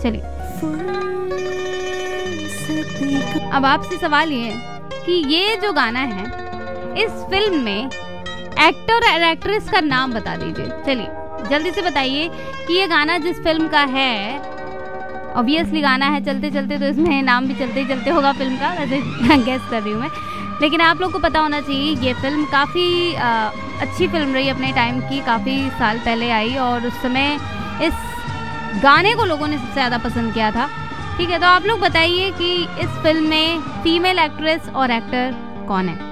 चलिए, अब आपसे सवाल ये है कि ये जो गाना है, इस फिल्म में एक्टर और एक्ट्रेस का नाम बता दीजिए। चलिए जल्दी से बताइए कि ये गाना जिस फिल्म का है, ऑब्वियसली गाना है चलते चलते, तो इसमें नाम भी चलते ही चलते होगा फिल्म का, वैसे गेस कर रही हूँ मैं, लेकिन आप लोग को पता होना चाहिए ये फिल्म काफ़ी अच्छी फिल्म रही अपने टाइम की, काफ़ी साल पहले आई और उस समय इस गाने को लोगों ने सबसे ज़्यादा पसंद किया था। ठीक है, तो आप लोग बताइए कि इस फिल्म में फीमेल एक्ट्रेस और एक्टर कौन है।